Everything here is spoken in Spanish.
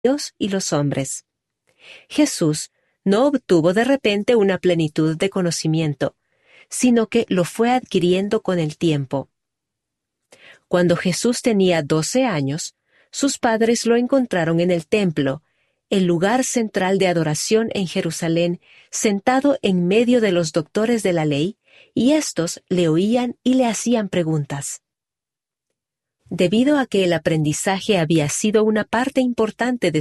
Dios y los hombres. Jesús no obtuvo de repente una plenitud de conocimiento, sino que lo fue adquiriendo con el tiempo. Cuando Jesús tenía 12 años, sus padres lo encontraron en el templo, el lugar central de adoración en Jerusalén, sentado en medio de los doctores de la ley, y éstos le oían y le hacían preguntas. Debido a que el aprendizaje había sido una parte importante de